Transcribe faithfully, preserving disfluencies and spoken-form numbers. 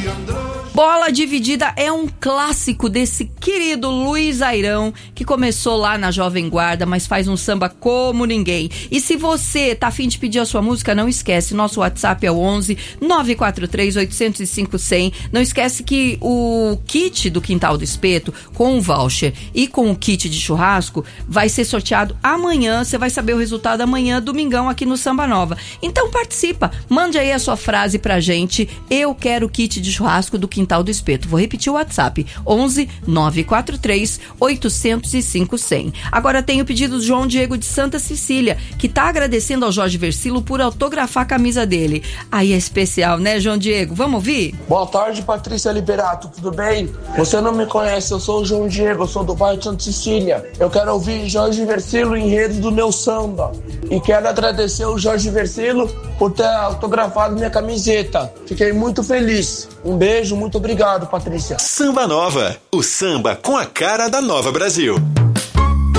Bola Dividida é um clássico desse querido Luiz Airão, que começou lá na Jovem Guarda, mas faz um samba como ninguém. E se você tá a fim de pedir a sua música, não esquece, nosso WhatsApp é o onze nove quatro três oito zero cinco zero zero. Não esquece que o kit do Quintal do Espeto, com o voucher e com o kit de churrasco, vai ser sorteado amanhã. Você vai saber o resultado amanhã, domingão, aqui no Samba Nova. Então participa, mande aí a sua frase pra gente: eu quero o kit de churrasco do Quintal do Espeto. Vou repetir o WhatsApp: onze nove quatro três oito zero cinco zero zero. Agora tem o pedido do João Diego de Santa Cecília, que tá agradecendo ao Jorge Versilo por autografar a camisa dele. Aí é especial, né, João Diego? Vamos ouvir? Boa tarde, Patrícia Liberato, tudo bem? Você não me conhece, eu sou o João Diego, eu sou do bairro de Santa Cecília. Eu quero ouvir Jorge Versilo, enredo do meu samba. E quero agradecer o Jorge Versilo por ter autografado minha camiseta. Fiquei muito feliz. Um beijo, muito obrigado, Patrícia. Samba Nova, o samba com a cara da Nova Brasil.